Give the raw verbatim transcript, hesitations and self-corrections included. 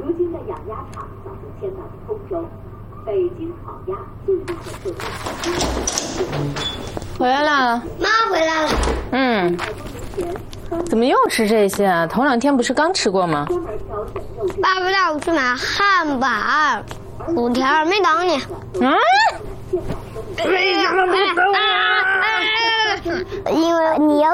如今的养鸭场早就迁到了通州，北京烤鸭现在可受到回来了， 妈回来了。 嗯，怎么又吃这些啊？头两天不是刚吃过吗？ 爸爸带我去买汉堡、薯条，没等你。 啊？ 为什么不等我？因为你要。